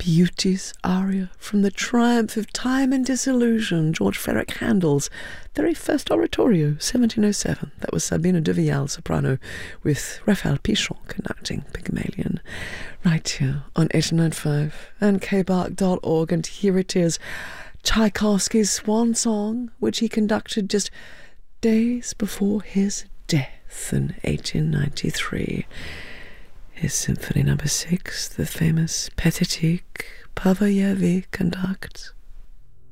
Beauty's aria from The Triumph of Time and Disillusion, George Frederick Handel's very first oratorio, 1707. That was Sabina de Vial, soprano, with Raphael Pichon conducting Pygmalion, right here on 89.5 and kbark.org. And here it is, Tchaikovsky's swan song, which he conducted just days before his death in 1893. His Symphony No. 6, the famous Pathetique, Pavayevi conducts.